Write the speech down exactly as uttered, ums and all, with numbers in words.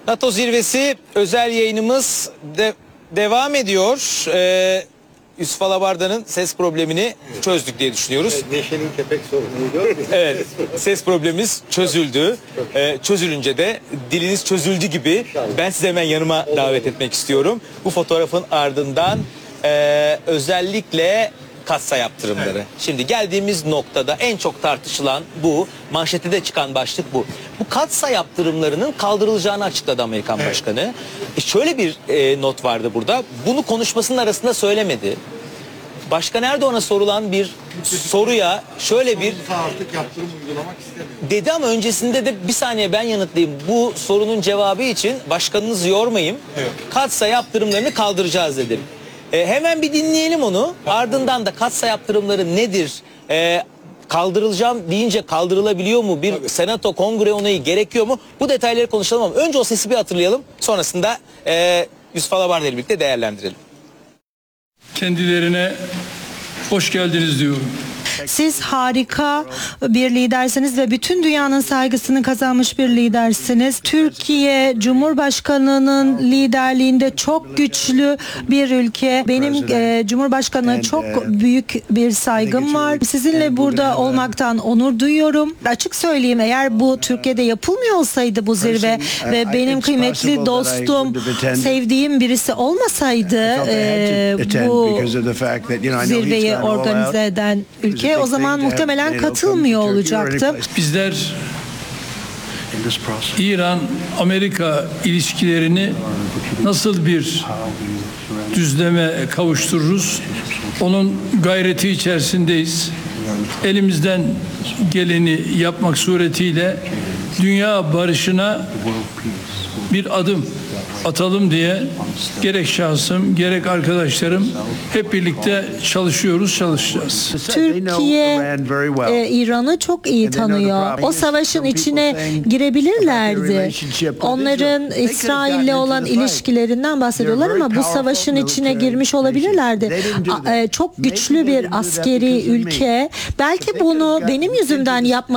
NATO zirvesi özel yayınımız de devam ediyor. Ee, Yusuf Alabarda'nın ses problemini çözdük diye düşünüyoruz. Evet, Neşe'nin köpek sorunuydu. Evet, ses problemimiz çözüldü. Ee, çözülünce de diliniz çözüldü gibi ben sizi hemen yanıma davet etmek istiyorum. Bu fotoğrafın ardından e, özellikle kassa yaptırımları. Evet. Şimdi geldiğimiz noktada en çok tartışılan bu, manşete de çıkan başlık bu. Bu kassa yaptırımlarının kaldırılacağını açıkladı Amerikan evet. Başkanı. E şöyle bir e, not vardı burada. Bunu konuşmasının arasında söylemedi. Başkan Erdoğan'a sorulan bir soruya şöyle bir artık yaptırım uygulamak istemiyor dedi ama öncesinde de bir saniye ben yanıtlayayım. Bu sorunun cevabı için başkanınızı yormayayım. Evet. Kassa yaptırımlarını kaldıracağız dedi. E, hemen bir dinleyelim onu. Ardından da kassa yaptırımları nedir? E, kaldırılacağım deyince kaldırılabiliyor mu? Bir Tabii. senato kongre onayı gerekiyor mu? Bu detayları konuşalım ama önce o sesi bir hatırlayalım. Sonrasında e, Yusuf Alabarda ile birlikte değerlendirelim. Kendilerine hoş geldiniz diyorum. Siz harika bir lidersiniz ve bütün dünyanın saygısını kazanmış bir lidersiniz. Türkiye Cumhurbaşkanı'nın liderliğinde çok güçlü bir ülke. Benim e, Cumhurbaşkanı'na çok büyük bir saygım var. Sizinle burada olmaktan onur duyuyorum. Açık söyleyeyim, eğer bu Türkiye'de yapılmıyor olsaydı bu zirve ve benim kıymetli dostum, sevdiğim birisi olmasaydı e, bu zirveyi organize eden ülke, o zaman muhtemelen katılmıyor olacaktı. Bizler İran-Amerika ilişkilerini nasıl bir düzleme kavuştururuz? Onun gayreti içerisindeyiz. Elimizden geleni yapmak suretiyle dünya barışına bir adım atalım diye gerek şahsım gerek arkadaşlarım hep birlikte çalışıyoruz, çalışacağız. Türkiye e, İran'ı çok iyi tanıyor. O savaşın içine girebilirlerdi. Onların İsrail'le olan ilişkilerinden bahsediyorlar ama bu savaşın içine girmiş olabilirlerdi. A, e, çok güçlü bir askeri ülke. Belki bunu benim yüzümden yapmadı.